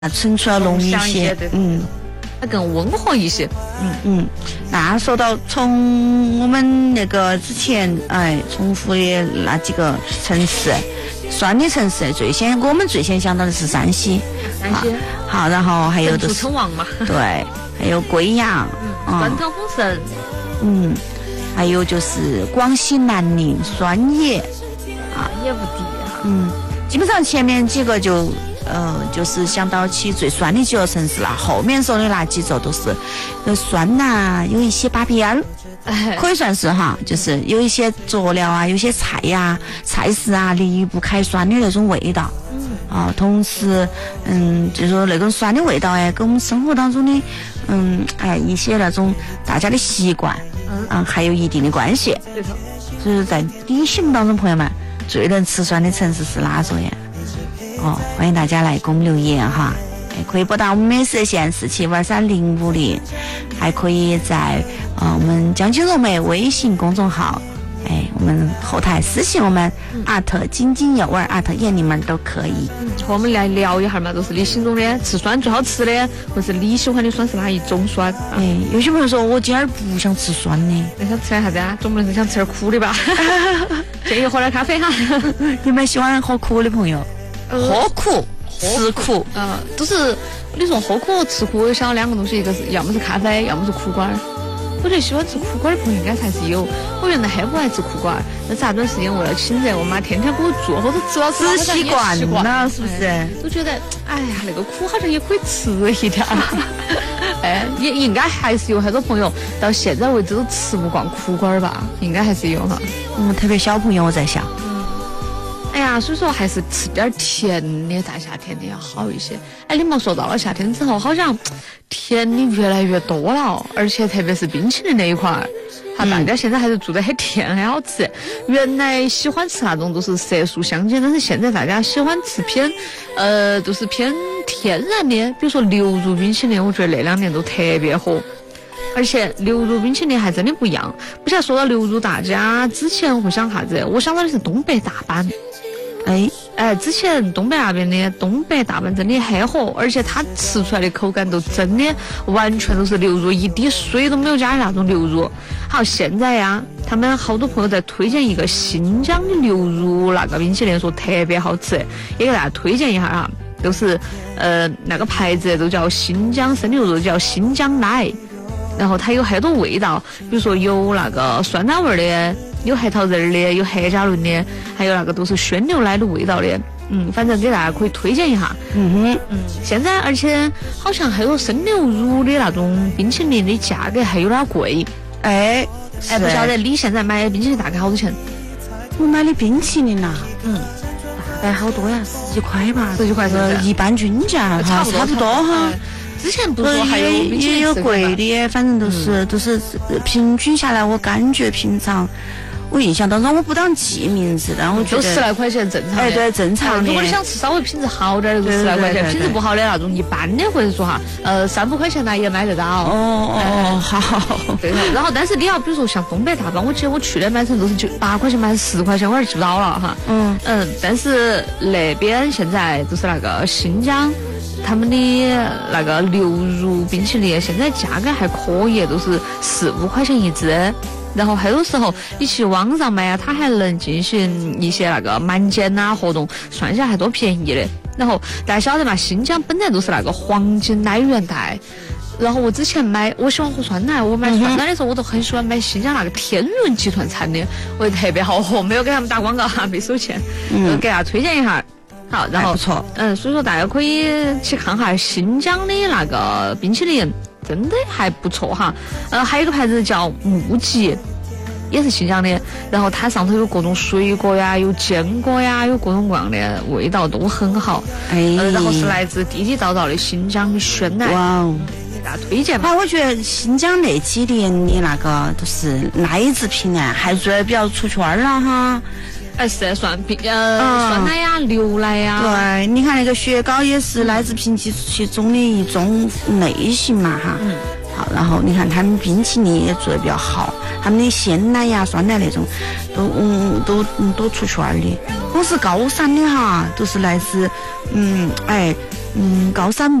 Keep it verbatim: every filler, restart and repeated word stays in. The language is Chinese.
纯出要浓一些，嗯， 它更温和一些。 嗯嗯。那说到从我们那个之前哎重复的那几个城市，酸的城市最先我们最先想到的是山西。 山西。 好，然后还有就是称王嘛。 对，还有贵阳。 嗯。酸汤丰盛。 嗯。还有就是广西南宁酸野。 啊，也不低啊。 嗯。基本上前面几个就。呃，就是想到起最酸的几个城市了，后面说的那几座都是有酸呐、啊，有一些把边儿，可以算是哈，就是有一些佐料啊，有些菜呀、啊、菜式啊离不开酸的那种味道。嗯。啊，同时，嗯，就是说那种酸的味道哎，跟我们生活当中的，嗯，哎，一些那种大家的习惯，嗯，嗯还有一定的关系。 对头。 就是在你心目当中，朋友们最能吃酸的城市是哪座呀？哦，欢迎大家来给我们留言哈，可以拨打我们美食线四七五二三零五零，还可以在呃我们江津柔美微信公众号，哎，我们后台私信我们艾特津津有味艾特雁你们都可以。 嗯，和我们来聊一下嘛，就是你心中的吃酸最好吃的，或是你喜欢的酸是哪一种酸？ 哎，有些朋友说我今儿不想吃酸的， 你想吃点啥子啊？总不能是想吃点苦的吧？建议喝点咖啡哈。 你们喜欢喝苦的朋友？喝苦吃苦， 呃，都是你说喝苦和吃苦，我想到两个东西，一个是要么是咖啡，要么是苦瓜儿。我觉得喜欢吃苦瓜的朋友应该还是有。我原来很不爱吃苦瓜，但是那段时间为了亲热，我妈天天给我做，或者吃了吃习惯了，是不是？ 都觉得哎呀，那个苦好像也可以吃一点。哎，也应该还是有很多朋友到现在为止都吃不惯苦瓜儿吧？应该还是有哈。 嗯，特别小朋友我在想。 哎呀，所以说还是吃点甜的，在夏天的要好一些。哎，你莫说到了夏天之后，好像甜的越来越多了，而且特别是冰淇淋那一块儿，哈，大家现在还是做得很甜，很好吃。原来喜欢吃那种都是色素相间，但是现在大家喜欢吃偏，呃，都是偏天然的，比如说牛乳冰淇淋，我觉得那两年都特别火。而且牛乳冰淇淋还真的不一样。不晓得说到牛乳，大家之前会想啥子？我想到的是东北大板。哎哎，之前东北那边的东北大板真的很火，而且它吃出来的口感都真的完全都是牛乳，一滴水都没有加的那种牛乳。好，现在呀，他们好多朋友在推荐一个新疆的牛乳那个冰淇淋，说特别好吃，也给大家推荐一下啊。都是呃那个牌子都叫新疆生牛肉，叫新疆奶。然后它有很多味道，比如说有那个酸奶味的，有核桃仁的，有黑加仑的，还有那个都是鲜牛奶的味道的。嗯，反正给大家可以推荐一下。嗯哼，嗯，现在而且好像还有生牛乳的那种冰淇淋的价格还有点贵。哎哎，不晓得你现在买冰淇淋大概好多钱？ 我买的冰淇淋呐， 嗯， 大概好多呀，十几块吧， 十几块是一般均价， 差不多差不多哈。 之前不是还有也有贵的，反正都是、嗯、都是平均下来，我感觉平常我印象当中我不当记名字，但我觉得就十来块钱正常的。 哎，对，正常的。 如果你想吃稍微品质好点的，就十来块钱；品质不好的那种一般的，或者说哈，呃，三五块钱呢也买得到。 哦哦，好。 对。然后，但是你要比如说像东北大板，我记得我去年买成都是九八块钱买十块钱，我还记不到了哈。嗯嗯，但是那边现在就是那个新疆。他们的那个牛乳冰淇淋现在价格还可以，都是四五块钱一支。然后很多时候你去网上买啊，它还能进行一些那个满减啊活动，算下还多便宜的。然后大家晓得嘛，新疆本来都是那个黄金奶源带。然后我之前买，我喜欢喝酸奶，我买酸奶的时候我都很喜欢买新疆那个天润集团产的，我也特别好喝，没有给他们打广告哈，没收钱，嗯，给大家推荐一下。好，然后不错， 嗯，所以说大家可以去看哈新疆的那个冰淇淋，真的还不错哈。呃，还有一个牌子叫木吉，也是新疆的，然后它上头有各种水果呀，有坚果呀，有各种各样的味道都很好。哎、呃，然后是来自地地道道的新疆的鲜奶。哇哦！给大家推荐吧。 啊，我觉得新疆那几年的那个都是奶制品啊，还做得比较出圈了哈。 哎，是算冰呃、嗯、酸奶呀、牛奶呀。 对，你看那个雪糕也是奶制品其中的一种类型嘛哈。嗯。好，然后你看他们冰淇淋也做得比较好，他们的鲜奶呀、酸奶那种都嗯都嗯都出圈的。我是高山的哈，都是来自嗯哎嗯，高山。